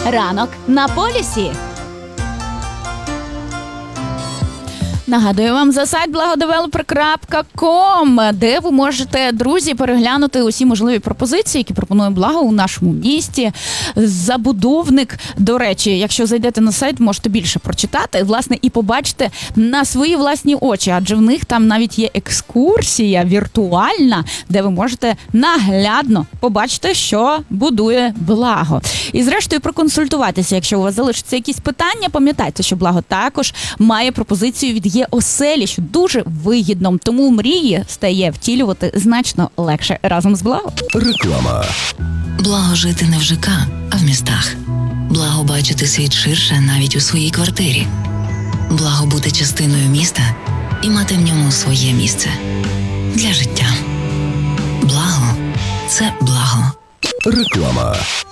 Ранок на полюсі. Нагадую вам за сайт blagodeveloper.com, де ви можете, друзі, переглянути усі можливі пропозиції, які пропонує Благо у нашому місті. Забудовник, до речі, якщо зайдете на сайт, можете більше прочитати, власне, і побачити на свої власні очі, адже в них там навіть є екскурсія віртуальна, де ви можете наглядно побачити, що будує Благо. І зрештою проконсультуватися, якщо у вас залишаться якісь питання, пам'ятайте, що Благо також має пропозицію від оселі, що дуже вигідно. Тому мрії стає втілювати значно легше разом з Благо. Реклама. Благо жити не в ЖК, а в містах. Благо бачити світ ширше навіть у своїй квартирі. Благо бути частиною міста і мати в ньому своє місце для життя. Благо – це благо. Реклама.